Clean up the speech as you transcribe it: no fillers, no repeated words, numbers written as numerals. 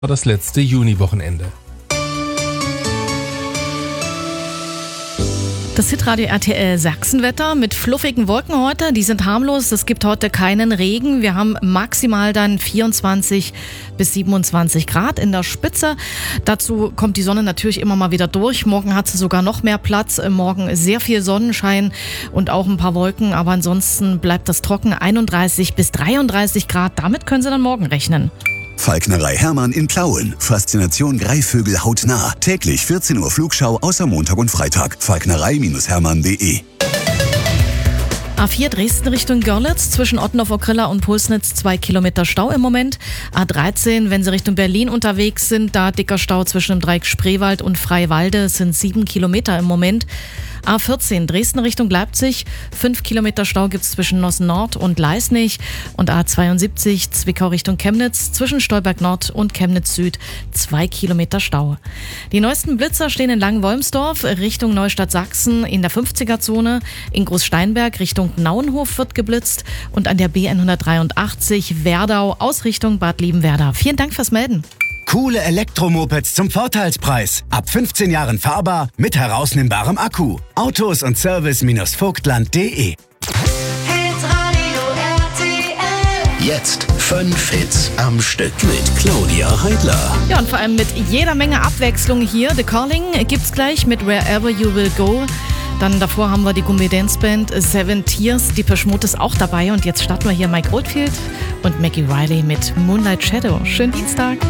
das letzte Juniwochenende. Das Hitradio RTL Sachsenwetter mit fluffigen Wolken heute. Die sind harmlos. Es gibt heute keinen Regen. Wir haben maximal dann 24 bis 27 Grad in der Spitze. Dazu kommt die Sonne natürlich immer mal wieder durch. Morgen hat sie sogar noch mehr Platz. Morgen sehr viel Sonnenschein und auch ein paar Wolken. Aber ansonsten bleibt das trocken. 31 bis 33 Grad. Damit können Sie dann morgen rechnen. Falknerei Hermann in Plauen. Faszination Greifvögel hautnah. Täglich 14 Uhr Flugschau außer Montag und Freitag. Falknerei-hermann.de. A4 Dresden Richtung Görlitz, zwischen Ottenhof-Okrilla und Pulsnitz 2 Kilometer Stau im Moment. A13, wenn Sie Richtung Berlin unterwegs sind, da dicker Stau zwischen dem Dreieck Spreewald und Freiwalde, es sind 7 Kilometer im Moment. A14 Dresden Richtung Leipzig, 5 Kilometer Stau gibt es zwischen Nossen Nord und Leisnig. Und A72 Zwickau Richtung Chemnitz, zwischen Stolberg Nord und Chemnitz Süd 2 Kilometer Stau. Die neuesten Blitzer stehen in Langenwolmsdorf Richtung Neustadt Sachsen in der 50er-Zone. In Großsteinberg Richtung Nauenhof wird geblitzt und an der BN183 Werdau aus Richtung Bad Liebenwerda. Vielen Dank fürs Melden. Coole Elektromopeds zum Vorteilspreis. Ab 15 Jahren fahrbar mit herausnehmbarem Akku. Autos und Service-vogtland.de. Jetzt 5 Hits am Stück mit Claudia Heidler. Ja, und vor allem mit jeder Menge Abwechslung hier. The Calling gibt's gleich mit Wherever You Will Go. Dann davor haben wir die Gummi-Dance-Band Seven Tears. Depeche Mode ist auch dabei. Und jetzt starten wir hier Mike Oldfield und Maggie Riley mit Moonlight Shadow. Schönen Dienstag.